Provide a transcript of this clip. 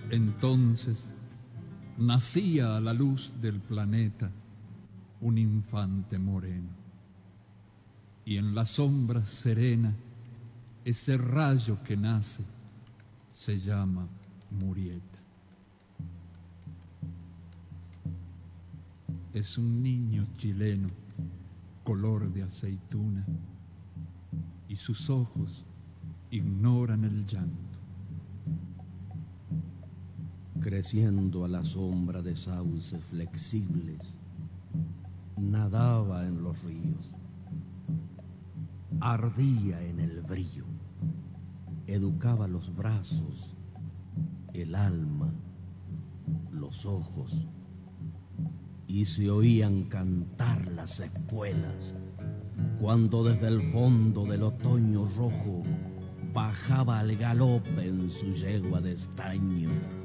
Entonces nacía a la luz del planeta un infante moreno, y en la sombra serena ese rayo que nace se llama Murieta. Es un niño chileno, color de aceituna, y sus ojos ignoran el llanto. Creciendo a la sombra de sauces flexibles, nadaba en los ríos, ardía en el brillo, educaba los brazos, el alma, los ojos, y se oían cantar las espuelas cuando desde el fondo del otoño rojo bajaba al galope en su yegua de estaño